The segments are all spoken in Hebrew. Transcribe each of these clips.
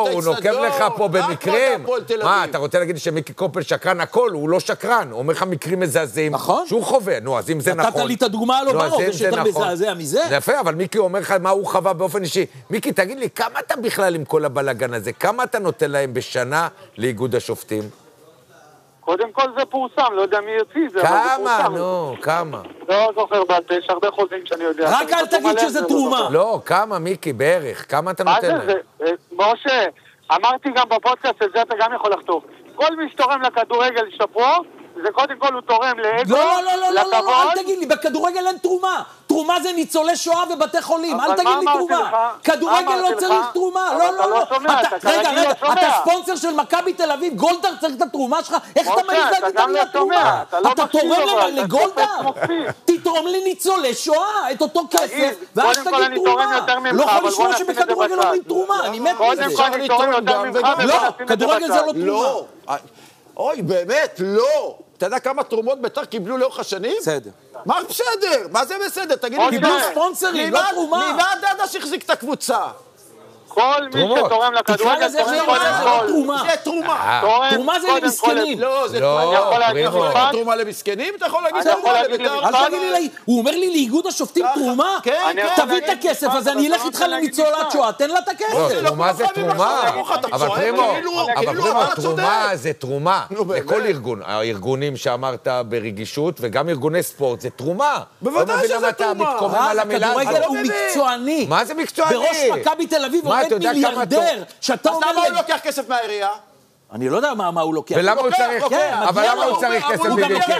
הוא נוקב לך פה במקרים. מה, אתה רוצה להגיד שמיקי קופל שקרן הכל? הוא לא שקרן. הוא אומר לך מקרים מזעזעים שהוא חווה. נו, אז אם זה נכון... נתת לי את הדוגמה הלא ברור, ושאתה מזעזע מזה. זה יפה, אבל מיקי אומר לך מה הוא חווה באופן אישי. מיקי, תגיד לי, כמה אתה בכלל עם כל הבלגן הזה? כמה אתה נותן להם בשנה לאיגוד השופטים? קודם כל זה פורסם, לא יודע מי יוציא זה, כמה? נו, כמה? לא זוכר, יש הרבה חוזים שאני יודע. רק אל תגיד שזה תרומה. לא, כמה, מיקי, בערך? כמה אתה נותן להם? משה, אמרתי גם בפודקאסט, את זה אתה גם יכול לחתוך. כל מי שתורם לכדורגל שפרו, זה קודם כל הוא תורם לאגו, לא, אל תגיד לי, בכדורגל אין תרומה. תרומה זה ניצולי שואה ובתי חולים, אל תגיד לי תרומה. כדורגל לא צריך תרומה, לא. רגע, אתה ספונסר של מכבי תל אביב, גולדהר צריך את התרומה שלך? איך אתה מעיז להגיד את המילה תרומה? אתה תורם לגולדהר? תתרום לניצולי שואה, את אותו כסף, ואז תגיד תרומה. לא יכול לשמוע שבכדורגל אומרים תרומה, אני מת מזה. קודם כל אני תורם יותר ממך. לא, כדורגל זה לא תרומה. אוי, באמת, לא. אתה יודע כמה תרומות בית"ר קיבלו לאורך השנים? בסדר. מה בסדר? מה זה בסדר? תגיד לי, קיבלו ספונסרים, לא תרומה. ממה דדש החזיק את הקבוצה? כל מי שתורם לכדורגל תורם קודם כל. זה תרומה. תרומה זה למסכנים. לא, זה תרומה למסכנים? אתה יכול להגיד תרומה לבית"ר? אל תגיד לי, הוא אומר לי לאיגוד השופטים תרומה? תביא את הכסף, אז אני אלך איתך לניצולת שואה, תן לה את הכסף. תרומה זה תרומה. אבל פרימו, תרומה זה תרומה. לכל ארגון. הארגונים שאמרת ברגישות, וגם ארגוני ספורט, זה תרומה. בוודאי שזה תרומה. הכדורגל הוא מקצועני. מה זה מקצועני? בראש מכבי תל אביב עומד מיליארדר, שאתה אומר... אז למה הוא לוקח כסף מהעירייה? אני לא יודע מה הוא לוקח. ולמה הוא צריך? אבל למה הוא צריך כסף ממיקי?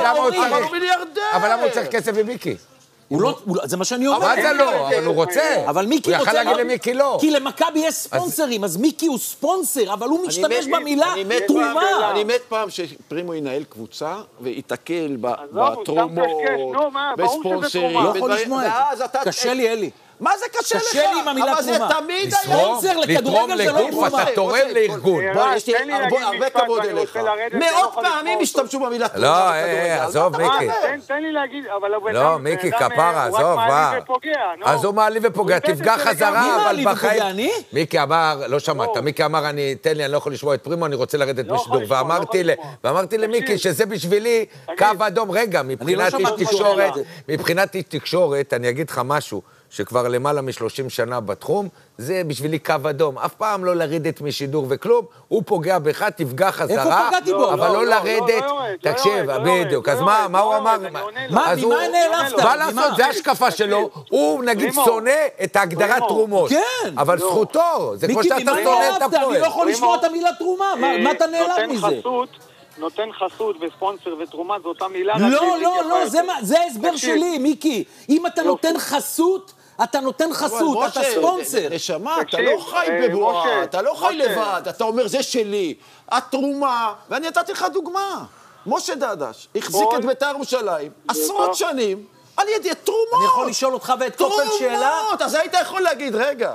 אבל למה הוא צריך כסף ממיקי? זה מה שאני אומר. מה זה לא? אבל הוא רוצה. אבל מיקי רוצה... הוא יכל להגיד למיקי לא. כי למכבי יש ספונסרים, אז מיקי הוא ספונסר, אבל הוא משתמש במילה תרומה. אני מת פעם שפרימו ינהל קבוצה ויתקל בתרומות, בספונסרים. לא יכול לשמוע את זה. קשה לי, אלי. מה זה קשה לך? קשה לי עם המילה תרומה. אבל זה תמיד היה... ספונסר לכדורגל זה לא תרומה. אתה תורם לארגון. בוא, יש לי הרבה כבוד אליך. מאות פעמים השתמשו במילה תרומה. לא, עזוב, מיקי. תן לי להגיד, אבל... לא, מיקי, כפרה, עזוב, מה? אז הוא מעליב ופוגע, תפגע חזרה, אבל בחיים... מיקי אמר, לא שמעת, מיקי אמר, תן לי, אני לא יכול לשמוע את פרימו, אני רוצה לרדת בשידור, ואמרתי למיקי שזה בשבילי קו אדום. רגע, מבחינת איש תקשורת, אני אגיד לך משהו, שכבר למעלה מ-30 שנה בתחום, זה בשבילי קו אדום. אף פעם לא לרדת משידור וכלום, הוא פוגע בך, תפגע חזרה, אבל לא לרדת, תקשיב, בדיוק. אז מה הוא אמר? מה נעלבת? מה לעשות? זה השקפה שלו, הוא נגיד שונא את ההגדרת תרומות. כן. אבל זכותו, זה כמו שאתה שונא את הפועל. אני לא יכול לשמוע את המילה תרומה, מה אתה נעלב מזה? נותן חסות וספונסר ותרומה, זו אותה מילה. לא, זה ההסבר שלי, מיקי. אם אתה נותן חסות, אתה נותן חסות, אתה ספונסר. נשמה, אתה לא חי בבועה, אתה לא חי לבד, אתה אומר, זה שלי, התרומה, ואני נתתי לך דוגמה. משה דדש החזיק את בית"ר ירושלים עשרות שנים, על ידי תרומות. אני יכול לשאול אותך ואת קופל שאלה? תרומות, אז היית יכול להגיד, רגע,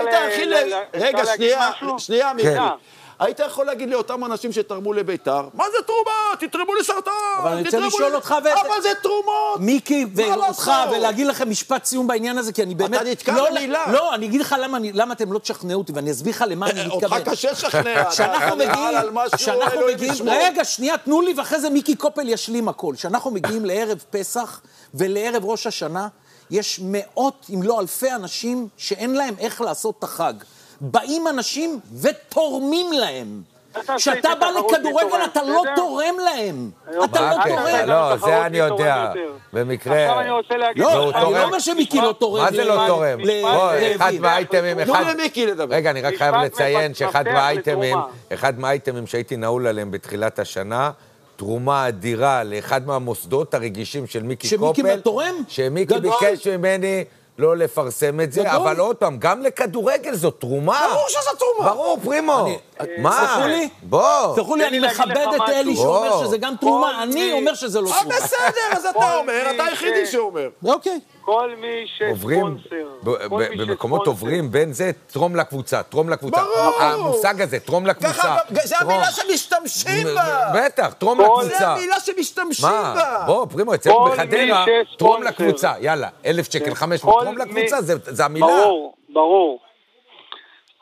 שנייה, מיקי. היית יכול להגיד לאותם אנשים שתרמו לביתר, מה זה תרומה? תתרמו לסרטן. אבל אני רוצה לשאול אותך אבל זה תרומות. מיקי ואותך, ולהגיד לכם משפט סיום בעניין הזה, כי אני באמת... אתה נתקע במילה. לא, אני אגיד לך למה אתם לא תשכנעו אותי, ואני אסביר לך למה אני מתכוון. אותך קשה לשכנע. כשאנחנו מגיעים... רגע, שנייה, תנו לי, ואחרי זה מיקי קופל ישלים הכל. כשאנחנו מגיעים לערב פסח ולערב ראש השנה, יש מאות, אם לא אלפי אנשים שאין להם איך לעשות את החג. באים אנשים ותורמים להם. כשאתה בא לכדורגל אתה לא תורם להם. אתה לא תורם. לא, זה אני יודע. במקרה... עכשיו אני רוצה להגיד... לא, אני לא אומר שמיקי לא תורם. מה זה לא תורם? אחד מהאייטמים... תנו למיקי לדבר. רגע, אני רק חייב לציין שאחד מהאייטמים שהייתי נעול עליהם בתחילת השנה, תרומה אדירה לאחד מהמוסדות הרגישים של מיקי קופל. שמיקי תורם? שמיקי ביקש ממני לא לפרסם את זה, אבל עוד פעם, גם לכדורגל זו תרומה. ברור שזו תרומה. ברור, פרימו. מה? סלחו לי? בוא. סלחו לי, אני מכבד את אלי שאומר שזה גם תרומה, אני אומר שזה לא תרומה. בסדר, אז אתה אומר, אתה היחידי שאומר. אוקיי. כל מי שספונסר. במקומות עוברים בין זה, תרום לקבוצה, תרום לקבוצה. המושג הזה, תרום לקבוצה. זה המילה שמשתמשים בה. בטח, תרום לקבוצה. זה המילה שמשתמשים בה. בוא, פרימו, אצלנו בחדרה, תרום לקבוצה. יאללה, 1,000 שקל, 500, תרום לקבוצה, זה המילה. ברור.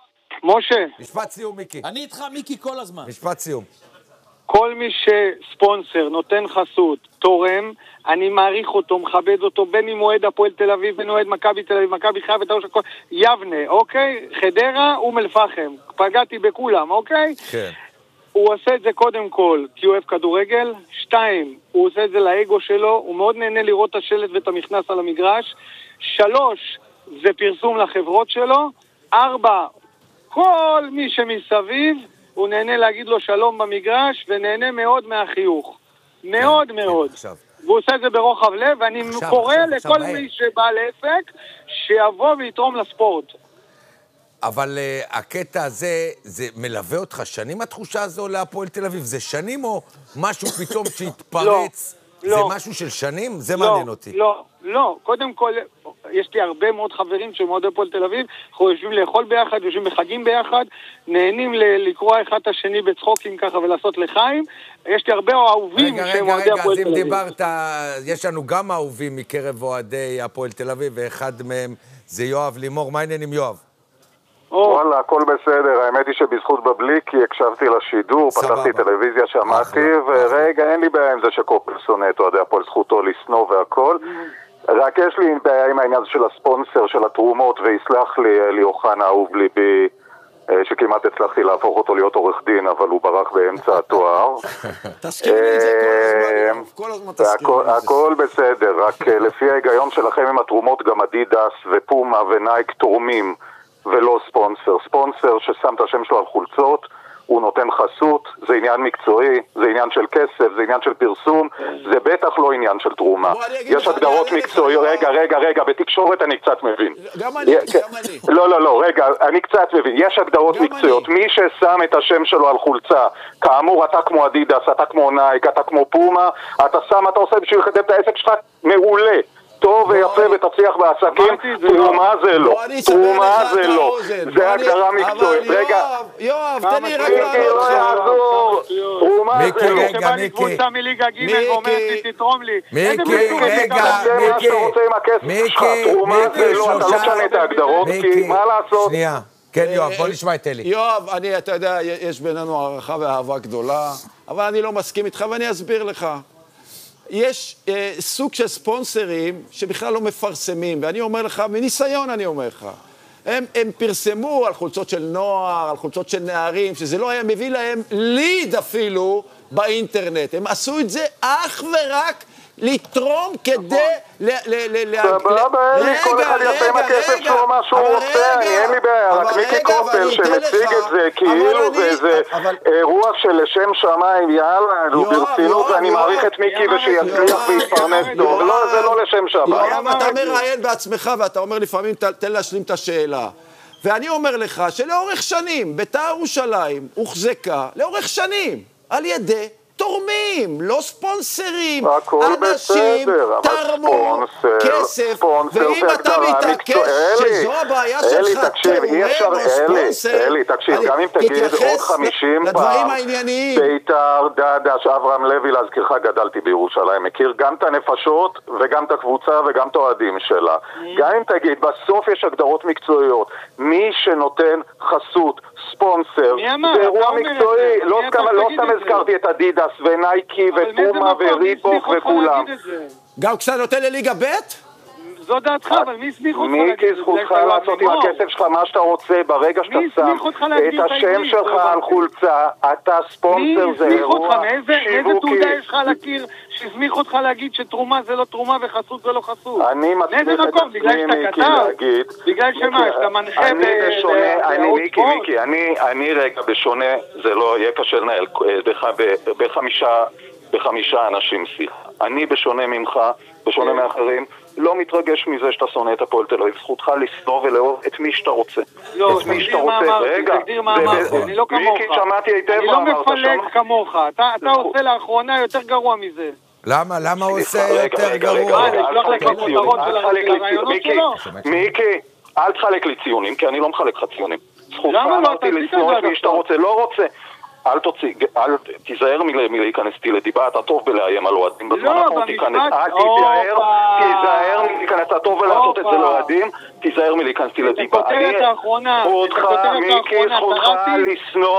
משה. משפט סיום, מיקי. אני איתך, מיקי, כל הזמן. משפט סיום. כל מי שספונסר, נותן חסות, תורם, אני מעריך אותו, מכבד אותו, בין אם מועד הפועל תל אביב, בין אם מועד מכבי תל אביב, מכבי חיפה, יבנה, אוקיי? חדרה ומלפחם. פגעתי בכולם, אוקיי? כן. הוא עושה את זה קודם כל כי הוא אוהב כדורגל. 2, הוא עושה את זה לאגו שלו, הוא מאוד נהנה לראות את השלט ואת המכנס על המגרש. 3, זה פרסום לחברות שלו. 4, כל מי שמסביב, הוא נהנה להגיד לו שלום במגרש, ונהנה מאוד מהחיוך. מאוד מאוד. והוא עושה את זה ברוחב לב, ואני קורא לכל מי שבא לעסק, שיבוא ויתרום לספורט. אבל הקטע הזה, זה מלווה אותך שנים התחושה הזו להפועל תל אביב? זה שנים או משהו פתאום שהתפרץ? זה משהו של שנים? זה מעניין אותי. לא. קודם כל, יש לי הרבה מאוד חברים שמאוד הפועל תל אביב, אנחנו יושבים לאכול ביחד, יושבים בחגים ביחד, נהנים לקרוא אחד את השני בצחוקים ככה ולעשות לחיים. יש לי הרבה אהובים שהם אוהדי הפועל תל אביב. אז אם דיברת, יש לנו גם אהובים מקרב אוהדי הפועל תל אביב, ואחד מהם זה יואב לימור. מה העניין עם יואב? וואלה, הכל בסדר. האמת היא שבזכות בבליקי הקשבתי לשידור, פתחתי טלוויזיה, שמעתי, ורגע, אין לי בעיה עם זה שקופל שונא את אוהדי הפועל, זכותו לסנוע והכל. רק יש לי בעיה עם העניין של הספונסר של התרומות, ויסלח לי אוחנה אהוב ליבי, שכמעט הצלחתי להפוך אותו להיות עורך דין, אבל הוא ברח באמצע התואר. תסכים לי את זה כל הזמן תסכים לי את זה. הכל בסדר, רק לפי ההיגיון שלכם עם התרומות, גם אדידס ופומה ונייק תורמים, ולא ספונסר. ספונסר ששם את השם שלו על חולצות, הוא נותן חסות, זה עניין מקצועי, זה עניין של כסף, זה עניין של פרסום, זה בטח לא עניין של תרומה. יש הגדרות מקצועיות, רגע, בתקשורת אני קצת מבין. גם אני. לא, רגע, אני קצת מבין. יש הגדרות מקצועיות, מי ששם את השם שלו על חולצה, כאמור, אתה כמו אדידס, אתה כמו נייק, אתה כמו פומה, אתה עושה בשביל לקדם את העסק שלך, מעולה. טוב ויפה ותצליח בעסקים, תרומה זה לא. זה הגדרה מקצועית. רגע, יואב, תן לי רק לא יעזור. תרומה זה לא. שבא לי קבוצה מליגה ג' ואומרת לי, תתרום לי. מיקי, תרומה זה לא, אתה לא שנה את ההגדרות, כי מה לעשות? שנייה. כן, יואב, בוא נשמע את אלי. יואב, אתה יודע, יש בינינו הערכה ואהבה גדולה, אבל אני לא מסכים איתך ואני אסביר לך. יש סוג של ספונסרים שבכלל לא מפרסמים, ואני אומר לך, מניסיון אני אומר לך, הם פרסמו על חולצות של נוער, על חולצות של נערים, שזה לא היה מביא להם ליד אפילו באינטרנט. הם עשו את זה אך ורק לתרום כדי... סבבה, אלי, כל אחד יעשה עם הכסף שלו מה שהוא רוצה, אין לי בעיה, רק מיקי קופל שמציג את זה כאילו זה איזה רוח של לשם שמיים, יאללה, ברצינות, ואני מעריך את מיקי ושיצליח ויתפרנס טוב, לא, זה לא לשם שמיים. אתה מראיין בעצמך ואתה אומר לפעמים, תן להשלים את השאלה. ואני אומר לך שלאורך שנים, בית"ר ירושלים הוחזקה לאורך שנים על ידי תורמים, לא ספונסרים. אנשים תרמו כסף, ואם אתה מתעקש שזו הבעיה שלך, תורם או ספונסר, אלי, תקשיב, גם אם תגיד עוד 50 פעם, בית"ר, דדש, אברהם לוי, להזכירך, גדלתי בירושלים, מכיר גם את הנפשות וגם את הקבוצה וגם את האוהדים שלה. גם אם תגיד, בסוף יש הגדרות מקצועיות, מי שנותן חסות, ספונסר, זה אירוע מקצועי, לא סתם הזכרתי את אדידס ונייקי ופומה וריבוק וכולם. גם כשאתה נותן לליגה ב'? זו דעתך, אבל מי הסמיך אותך? מיקי, זכותך לעשות עם הכסף שלך מה שאתה רוצה, ברגע שאתה שם את השם שלך על חולצה, אתה ספונסר, זה אירוע שיווקי. מאיזה תעודה יש לך להכיר שהסמיך אותך להגיד שתרומה זה לא תרומה וחסות זה לא חסות? אני מצליח את עצמי, מיקי, להגיד... בגלל שמה, שאתה מנחה מיקי, אני רגע בשונה, זה לא יהיה קשה לנהל, בחמישה אנשים שיחה. אני בשונה ממך, בשונה מאחרים, לא מתרגש מזה שאתה שונא את הפועל תל אביב. זכותך לשנוא ולאהוב את מי שאתה רוצה. לא, תגדיר מה אמרתי, אני לא כמוך. מיקי, שמעתי היטב אני לא מפלג כמוך. אתה עושה לאחרונה יותר גרוע מזה. למה הוא עושה יותר גרוע? מיקי, אל תחלק לי ציונים, כי אני לא מחלק לך ציונים. זכותך אמרתי לשנוא את מי שאתה רוצה, לא רוצה. אל תיזהר מלהיכנס איתי לדיבה, אתה טוב בלאיים על אוהדים בזמן האחרון, תיזהר מלהיכנס, אתה טוב בלעשות את זה לאוהדים, תיזהר מלהיכנס איתי לדיבה. מיקי, זכותך לשנוא,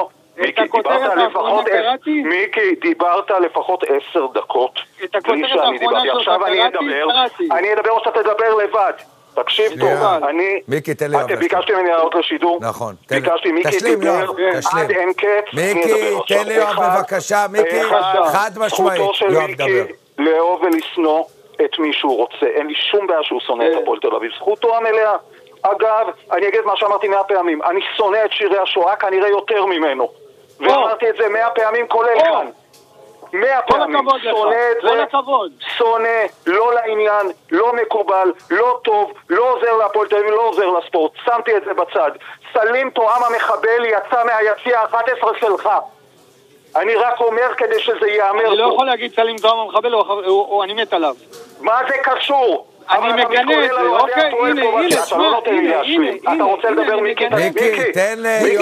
מיקי, דיברת לפחות 10 דקות בלי שאני דיברתי. עכשיו אני אדבר או שאתה תדבר לבד. תקשיב טוב, מיקי, תן לי ביקשתי ממני לעלות לשידור. נכון. ביקשתי, מיקי דיבר עד אין קץ. מיקי, תן לי יואב בבקשה, מיקי, חד משמעית. זכותו של מיקי לאהוב ולשנוא את מי שהוא רוצה. אין לי שום בעיה שהוא שונא את הפועל תל אביב. זכותו המלאה. אגב, אני אגיד מה שאמרתי 100 פעמים. אני שונא את שירי השואה כנראה יותר ממנו. ואמרתי את זה 100 פעמים כולל כאן. 100 פעמים, שונא את זה, שונא, לא לעניין, לא מקובל, לא טוב, לא עוזר להפועל תל אביב, לא עוזר לספורט, שמתי את זה בצד. סלים תואם המחבל יצא מהיציע 11 שלך. אני רק אומר כדי שזה ייאמר. אני לא יכול להגיד סלים תואם המחבל או אני מת עליו. מה זה קשור? אני מגנה את זה, אוקיי, הנה, אתה רוצה לדבר מיקי? מיקי, תן לי,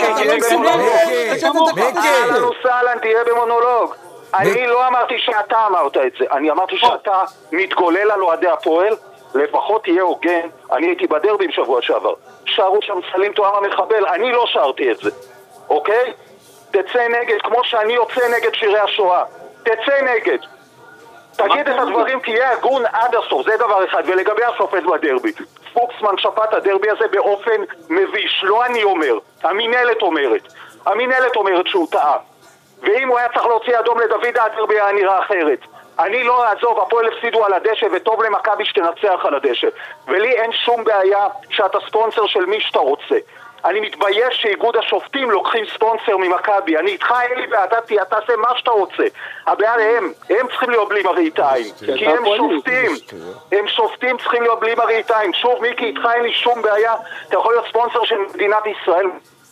סלן, תהיה במונולוג. אני לא אמרתי שאתה אמרת את זה, אני אמרתי שאתה מתגולל על אוהדי הפועל, לפחות תהיה הוגן. אני הייתי בדרבי בשבוע שעבר, שרו שם סלים תואם המחבל, אני לא שרתי את זה, אוקיי? תצא נגד, כמו שאני יוצא נגד שירי השואה, תצא נגד, תגיד את הדברים, תהיה הגון עד הסוף, זה דבר אחד. ולגבי השופט בדרבי, פוקסמן שפט הדרבי הזה באופן מביש, לא אני אומר, המנהלת אומרת שהוא טעה, ואם הוא היה צריך להוציא אדום לדוד הדרבי היה נראה אחרת. אני לא אעזוב, הפועל הפסידו על הדשא וטוב למכבי שתנצח על הדשא, ולי אין שום בעיה שאתה ספונסר של מי שאתה רוצה. אני מתבייש שאיגוד השופטים לוקחים ספונסר ממכבי. אני איתך אלי ואתה תעשה מה שאתה רוצה. הבעיה הם צריכים להיות בלי מראית עין, כי הם שופטים צריכים להיות בלי מראית עין. שוב מיקי, איתך אין לי שום בעיה, אתה יכול להיות ספונסר של מדינת ישראל.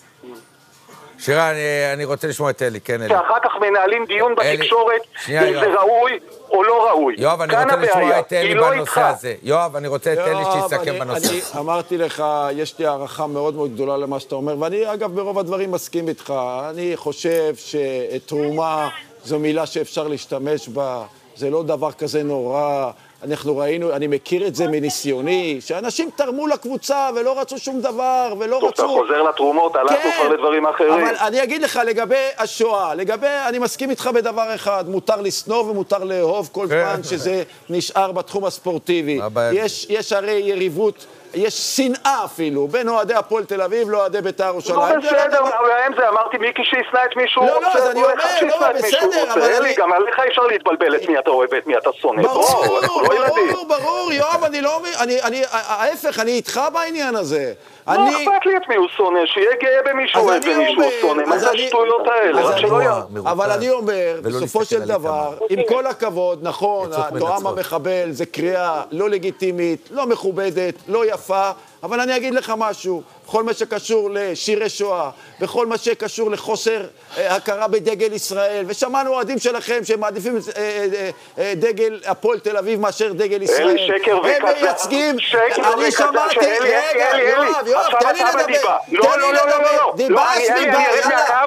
שירה, אני רוצה לשמוע את אלי, כן אלי. שאחר כך מנהלים דיון בתקשורת אם זה ראוי או לא ראוי. יואב, אני רוצה לשמוע את אלי בנושא הזה. יואב, אני רוצה את אלי שיסכם בנושא. אני אמרתי לך, יש לי הערכה מאוד מאוד גדולה למה שאתה אומר, ואני אגב ברוב הדברים מסכים איתך. אני חושב שתרומה זו מילה שאפשר להשתמש בה, זה לא דבר כזה נורא. אנחנו ראינו, אני מכיר את זה מניסיוני, שאנשים תרמו לקבוצה ולא רצו שום דבר, ולא רצו... אתה חוזר לתרומות, הלכנו כבר לדברים אחרים. אבל אני אגיד לך, לגבי השואה, אני מסכים איתך בדבר אחד, מותר לשנוא ומותר לאהוב כל פעם שזה נשאר בתחום הספורטיבי. יש הרי יריבות, יש שנאה אפילו, בין אוהדי הפועל תל אביב לאוהדי בית"ר ירושלים. לא בסדר, להם זה אמרתי מיקי שישנא את מישהו. לא, אז אני אומר, לא, בסדר, אבל אני... גם עליך אפשר להתבלבל את מי אתה אוהב ואת מי אתה שונא. ברור, יואב, אני לא... ההפך, אני איתך בעניין הזה. לא אכפת לי את מי הוא שונא, שיהיה גאה במישהו אוהב ומישהו שונא. מה זה השטויות האלה? אבל אני אומר, בסופו של דבר, עם כל הכבוד, נכון, תואם המחבל זה קריאה לא לגיטימית, לא מכובדת, לא יפה, אבל אני אגיד לך משהו, בכל מה שקשור לשירי שואה, בכל מה שקשור לחוסר הכרה בדגל ישראל, ושמענו אוהדים שלכם שהם מעדיפים דגל הפועל תל אביב מאשר דגל ישראל. אלי, שקר וכזה. הם מייצגים, אני שמעתי, רגע, יואב, תן לי לדבר. דיבה סביבה, יאללה.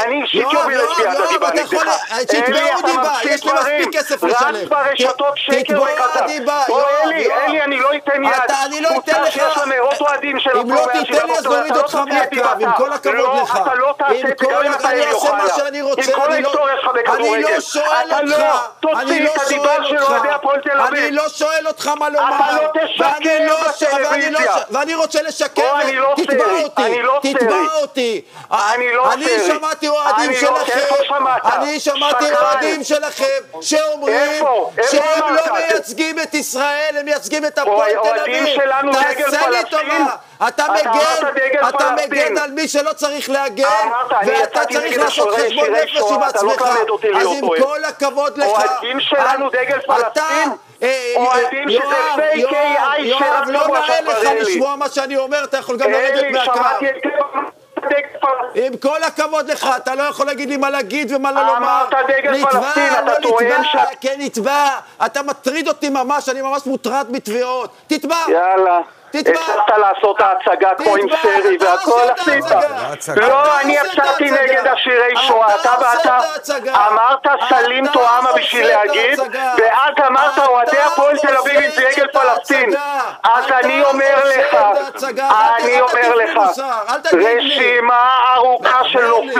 יואב, אתה יכול, תתבעו דיבה, יש לי מספיק כסף לשלם. רק ברשתות שקר וכזה. אלי, אני לא אתן יד. אני לא אתן לך. אם לא תיתן לי אז נוריד אותך מהקו, עם כל הכבוד לך. אתה לא תעשה את זה, אני אעשה מה שאני רוצה. אני לא שואל אותך. אני לא שואל אותך מה לומר. ואני רוצה לשקר, תתבע אותי. אני שמעתי אוהדים שלכם שאומרים שהם לא מייצגים את ישראל, הם מייצגים את הפועל תל אביב. תעשה לי טובה, אתה מגן על מי שלא צריך להגן, ואתה צריך לעשות חשבון נפש עם עצמך. אז עם כל הכבוד לך, אוהדים שלנו דגל פלסטין, אוהדים שזה פייק AI יואב, לא נראה לך לשמוע מה שאני אומר, אתה יכול גם לרדת מהקו. עם כל הכבוד לך, אתה לא יכול להגיד לי מה להגיד ומה לא לומר. אמרת דגל פלסטין, אתה טוען ש... כן, נתבע. אתה מטריד אותי ממש, אני ממש מוטרד מתביעות. תתבע. יאללה. הצלחת לעשות ההצגה כמו עם סרי והכל עשית. לא, אני יצאתי נגד נגד השירי שואה, אתה אמרת סלים טועמה בשביל להגיד, ואז אמרת אוהדי הפועל תל אביב עם דגל פלסטין. אז אני אומר לך, רשימה ארוכה של נופלים